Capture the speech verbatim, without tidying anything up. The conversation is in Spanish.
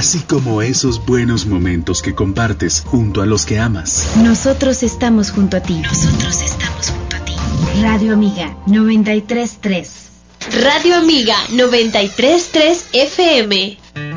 así como esos buenos momentos que compartes junto a los que amas. Nosotros estamos junto a ti. Nosotros estamos junto a ti. Radio Amiga noventa y tres punto tres. Radio Amiga noventa y tres punto tres F M.